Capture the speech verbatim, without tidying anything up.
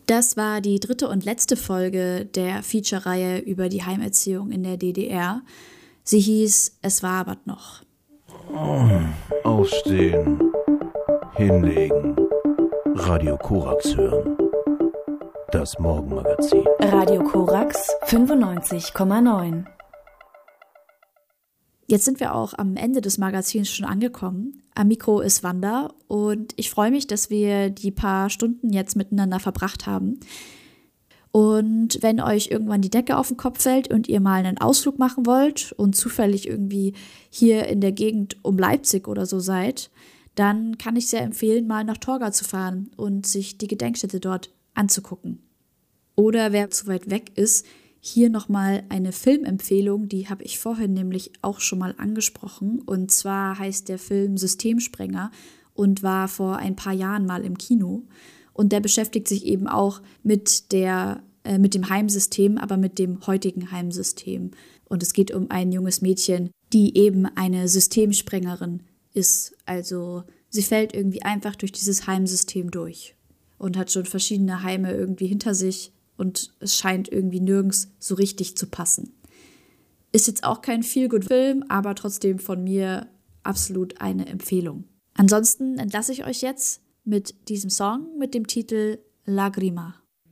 Das war die dritte und letzte Folge der Feature-Reihe über die Heimerziehung in der D D R. Sie hieß Es wabert noch. Aufstehen, hinlegen, Radio Korax hören. Das Morgenmagazin. Radio Korax fünfundneunzig Komma neun. Jetzt sind wir auch am Ende des Magazins schon angekommen. Am Mikro ist Wanda und ich freue mich, dass wir die paar Stunden jetzt miteinander verbracht haben. Und wenn euch irgendwann die Decke auf den Kopf fällt und ihr mal einen Ausflug machen wollt und zufällig irgendwie hier in der Gegend um Leipzig oder so seid, dann kann ich sehr empfehlen, mal nach Torgau zu fahren und sich die Gedenkstätte dort anzugucken. Oder wer zu weit weg ist, hier nochmal eine Filmempfehlung, die habe ich vorhin nämlich auch schon mal angesprochen. Und zwar heißt der Film Systemsprenger und war vor ein paar Jahren mal im Kino. Und der beschäftigt sich eben auch mit, der, äh, mit dem Heimsystem, aber mit dem heutigen Heimsystem. Und es geht um ein junges Mädchen, die eben eine Systemsprengerin ist. Also sie fällt irgendwie einfach durch dieses Heimsystem durch und hat schon verschiedene Heime irgendwie hinter sich. Und es scheint irgendwie nirgends so richtig zu passen. Ist jetzt auch kein Feel-Good-Film, aber trotzdem von mir absolut eine Empfehlung. Ansonsten entlasse ich euch jetzt mit diesem Song mit dem Titel Lagrima.